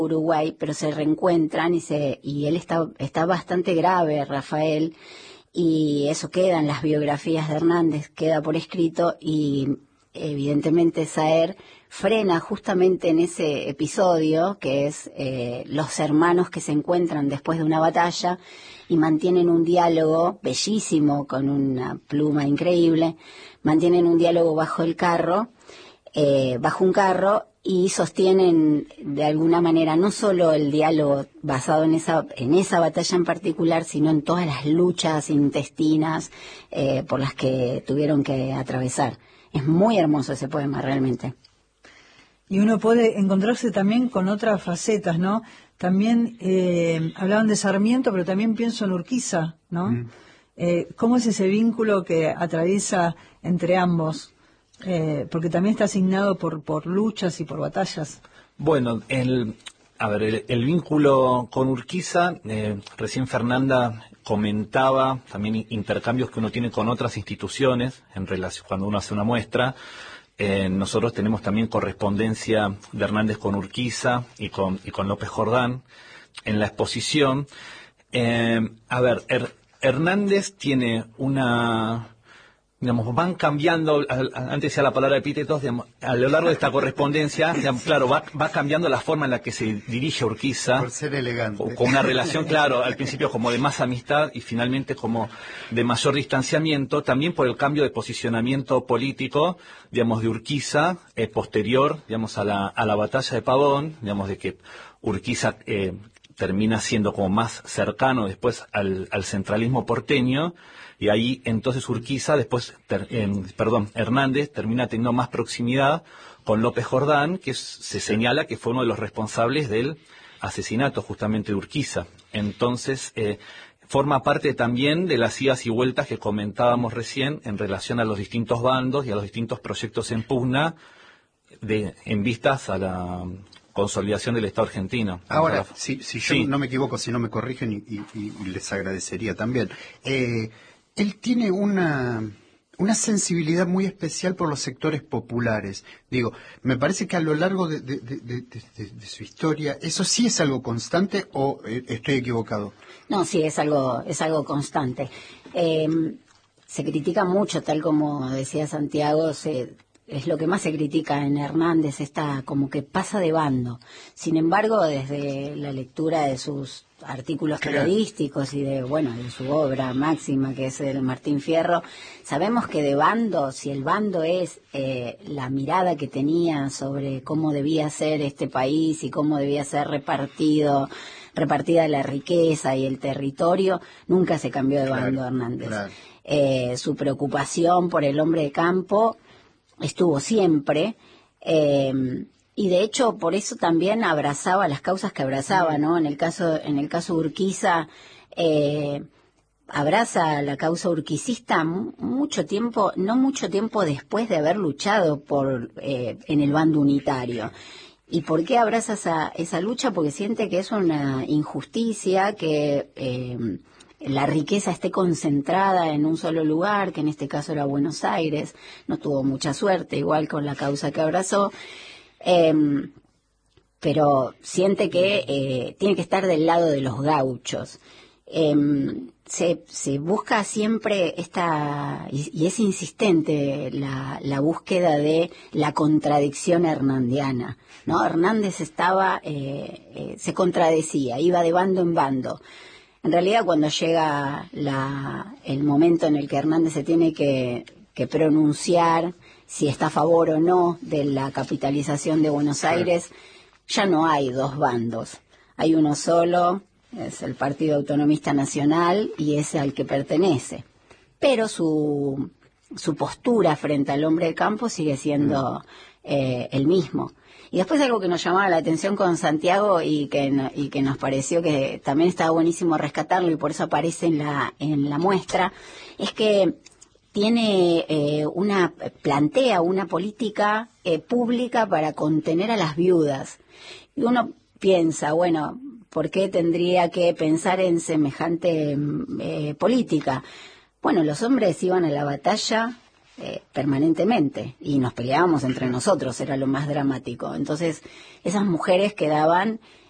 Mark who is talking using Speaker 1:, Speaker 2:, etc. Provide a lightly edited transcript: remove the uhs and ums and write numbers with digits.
Speaker 1: Uruguay, pero se reencuentran y él está bastante grave, Rafael, y eso queda en las biografías de Hernández, queda por escrito, y evidentemente Saer frena justamente en ese episodio, que es los hermanos que se encuentran después de una batalla y mantienen un diálogo bellísimo, con una pluma increíble, mantienen un diálogo bajo un carro, y sostienen de alguna manera no solo el diálogo basado en esa batalla en particular, sino en todas las luchas intestinas por las que tuvieron que atravesar. Es muy hermoso ese poema, realmente.
Speaker 2: Y uno puede encontrarse también con otras facetas, ¿no? También hablaban de Sarmiento, pero también pienso en Urquiza, ¿no? ¿Cómo es ese vínculo que atraviesa entre ambos? Porque también está asignado por luchas y por batallas.
Speaker 3: Bueno, el vínculo con Urquiza, recién Fernanda comentaba también intercambios que uno tiene con otras instituciones en relación cuando uno hace una muestra. Nosotros tenemos también correspondencia de Hernández con Urquiza y con López Jordán en la exposición. Hernández tiene van cambiando, antes decía la palabra epítetos, a lo largo de esta correspondencia, claro, va cambiando la forma en la que se dirige Urquiza.
Speaker 4: Por ser elegante.
Speaker 3: Con una relación, claro, al principio como de más amistad y finalmente como de mayor distanciamiento, también por el cambio de posicionamiento político, de Urquiza, posterior, a la batalla de Pavón, de que Urquiza termina siendo como más cercano después al centralismo porteño. Y ahí entonces Urquiza, Hernández termina teniendo más proximidad con López Jordán, que se señala que fue uno de los responsables del asesinato justamente de Urquiza. Entonces, forma parte también de las idas y vueltas que comentábamos recién en relación a los distintos bandos y a los distintos proyectos en pugna en vistas a la consolidación del Estado argentino.
Speaker 4: Ahora, si yo no me equivoco, si no me corrigen y les agradecería también. Él tiene una sensibilidad muy especial por los sectores populares. Digo, me parece que a lo largo de su historia, ¿eso sí es algo constante o estoy equivocado?
Speaker 1: No, sí, es algo constante. Se critica mucho, tal como decía Santiago, es lo que más se critica en Hernández, está como que pasa de bando. Sin embargo, desde la lectura de sus artículos periodísticos y de su obra máxima, que es el Martín Fierro, sabemos que de bando, si el bando es la mirada que tenía sobre cómo debía ser este país y cómo debía ser repartida la riqueza y el territorio, nunca se cambió de bando Hernández. Claro. Su preocupación por el hombre de campo estuvo siempre, y de hecho por eso también abrazaba las causas que abrazaba, ¿no? En el caso de Urquiza, abraza la causa urquicista no mucho tiempo después de haber luchado en el bando unitario. ¿Y por qué abraza esa lucha? Porque siente que es una injusticia que la riqueza esté concentrada en un solo lugar, que en este caso era Buenos Aires. No tuvo mucha suerte, igual con la causa que abrazó, pero siente que tiene que estar del lado de los gauchos. Se busca siempre y es insistente la búsqueda de la contradicción hernandiana, ¿no? Hernández se contradecía, iba de bando en bando. En realidad, cuando llega el momento en el que Hernández se tiene que pronunciar si está a favor o no de la capitalización de Buenos Aires, ya no hay dos bandos. Hay uno solo, es el Partido Autonomista Nacional, y es al que pertenece. Pero su postura frente al hombre de campo sigue siendo el mismo. Y después algo que nos llamaba la atención con Santiago y que nos pareció que también estaba buenísimo rescatarlo y por eso aparece en la muestra, es que plantea una política pública para contener a las viudas. Y uno piensa, ¿por qué tendría que pensar en semejante política? Bueno, los hombres iban a la batalla permanentemente y nos peleábamos entre nosotros, era lo más dramático. Entonces esas mujeres quedaban